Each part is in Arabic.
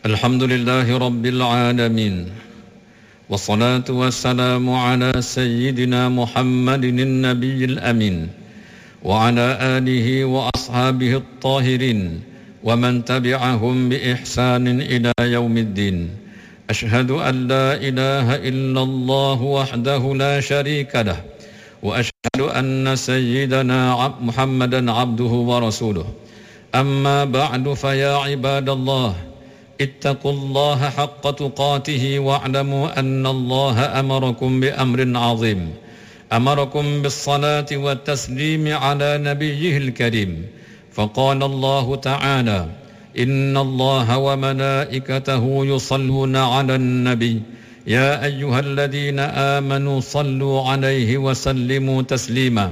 الحمد لله رب العالمين والصلاة والسلام على سيدنا محمد النبي الأمين وعلى آله وأصحابه الطاهرين ومن تبعهم بإحسان إلى يوم الدين. أشهد أن لا إله إلا الله وحده لا شريك له وأشهد أن سيدنا محمدا عبده ورسوله. أما بعد فيا عباد الله اتقوا الله حق تقاته واعلموا أن الله أمركم بأمر عظيم، أمركم بالصلاة والتسليم على نبيه الكريم، فقال الله تعالى: إن الله وملائكته يصلون على النبي يا أيها الذين آمنوا صلوا عليه وسلموا تسليما.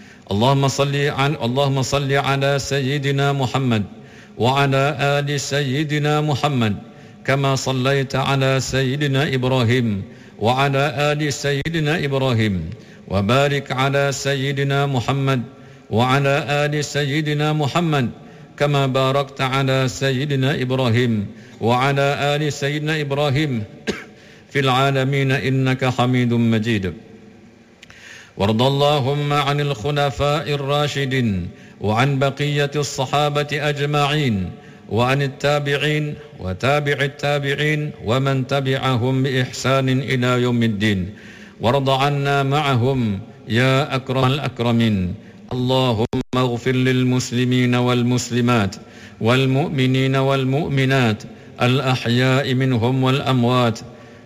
اللهم صل على سيدنا محمد وعلى آل سيدنا محمد كما صليت على سيدنا إبراهيم وعلى آل سيدنا إبراهيم، وبارك على سيدنا محمد وعلى آل سيدنا محمد كما باركت على سيدنا إبراهيم وعلى آل سيدنا إبراهيم في العالمين إنك حميد مجيد. وارض اللهم عن الخلفاء الراشدين وعن بقية الصحابة أجمعين وعن التابعين وتابع التابعين ومن تبعهم بإحسان إلى يوم الدين، وارض عنا معهم يا أكرم الأكرمين. اللهم اغفر للمسلمين والمسلمات والمؤمنين والمؤمنات الأحياء منهم والأموات.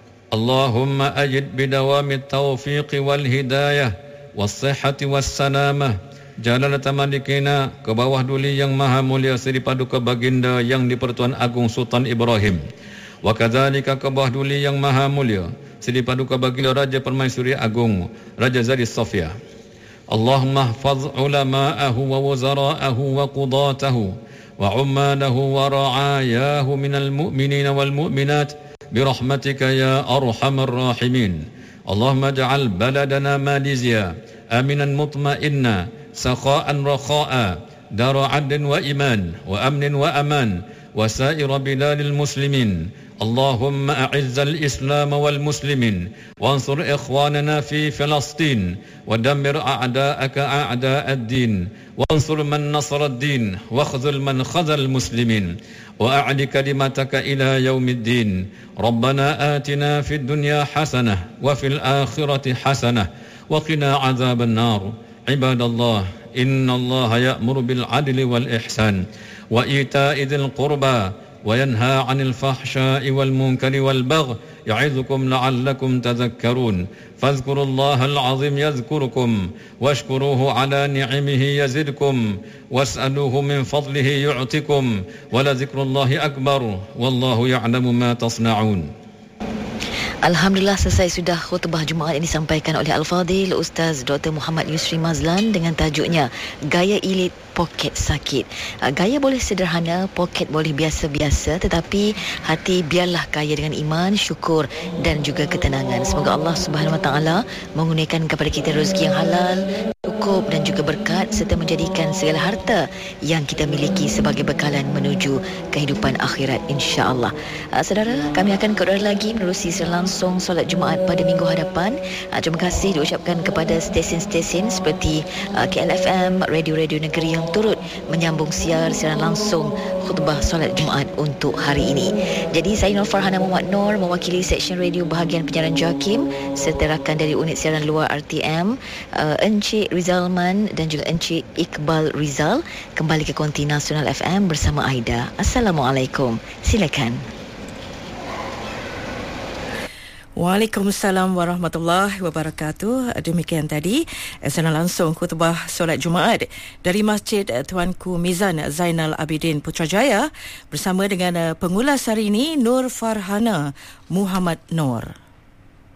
اللهم أجد بدوام التوفيق والهداية والصحة والسلامة Jalalah Malikina ke bawah duli yang maha mulia Seri Paduka Baginda yang di-Pertuan Agung Sultan Ibrahim, wa kadzalika ke bawah duli yang maha mulia Seri Paduka Baginda Raja Permaisuri Agung Raja Zari Sofia. Allahumma hafaz ulama'ahu wa wuzara'ahu wa qudatahu wa ummanahu wa ra'ayahu minal mu'minina wal mu'minat birahmatika ya arhamar rahimin. Allahumma ja'al baladana Malaysia aminan mutma'inna سخاء رخاء دار عدل وإيمان وأمن وأمان وسائر بلاد المسلمين. اللهم أعز الإسلام والمسلمين وانصر إخواننا في فلسطين ودمر أعداءك أعداء الدين وانصر من نصر الدين واخذل من خذل المسلمين وأعل كلمتك إلى يوم الدين. ربنا آتنا في الدنيا حسنة وفي الآخرة حسنة وقنا عذاب النار. عباد الله إن الله يأمر بالعدل والإحسان وإيتاء ذي القربى وينهى عن الفحشاء والمنكر والبغي يعظكم لعلكم تذكرون. فاذكروا الله العظيم يذكركم واشكروه على نعمه يزدكم واسألوه من فضله يعطكم ولذكر الله أكبر والله يعلم ما تصنعون. Alhamdulillah, selesai sudah khutbah Jumaat yang disampaikan oleh Al-Fadhil Ustaz Dr. Muhammad Yusri Mazlan dengan tajuknya Gaya Elite Poket Sakit. Gaya boleh sederhana, poket boleh biasa-biasa, tetapi hati biarlah kaya dengan iman, syukur dan juga ketenangan. Semoga Allah Subhanahu Wa Taala mengurniakan kepada kita rezeki yang halal, cukup dan juga berkat, serta menjadikan segala harta yang kita miliki sebagai bekalan menuju kehidupan akhirat, insya-Allah. Saudara, kami akan kembali lagi menerusi langsung solat Jumaat pada minggu hadapan. Terima kasih diucapkan kepada stesen-stesen seperti KLFM, radio-radio negeri yang turut menyambung siaran langsung khutbah solat Jumaat untuk hari ini. Jadi saya Nur Farhana Muhammad Nur mewakili seksyen radio bahagian penyiaran JAKIM serta rakan dari unit siaran luar RTM, Encik Rizalman dan juga Encik Iqbal Rizal kembali ke Konti Nasional FM bersama Aida. Assalamualaikum. Silakan. Waalaikumsalam warahmatullahi wabarakatuh. Demikian tadi siaran langsung khutbah solat Jumaat dari Masjid Tuanku Mizan Zainal Abidin Putrajaya bersama dengan pengulas hari ini Nur Farhana Muhammad Nur.